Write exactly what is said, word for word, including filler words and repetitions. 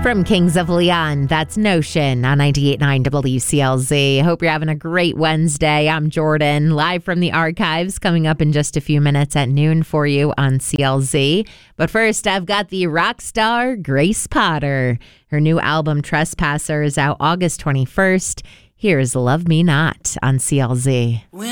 From Kings of Leon, that's Notion on ninety-eight point nine W C L Z. Hope you're having a great Wednesday. I'm Jordan, live from the archives, coming up in just a few minutes at noon for you on C L Z. But first, I've got the rock star Grace Potter. Her new album, Trespasser, is out August twenty-first. Here's Love Me Not on C L Z. When